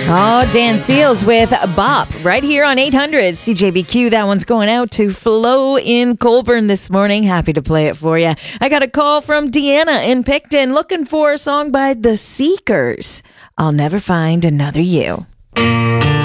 Oh, Dan Seals with Bop right here on 800 CJBQ. That one's going out to Flo in Colburn this morning. Happy to play it for you. I got a call from Deanna in Picton looking for a song by The Seekers. I'll Never Find Another You.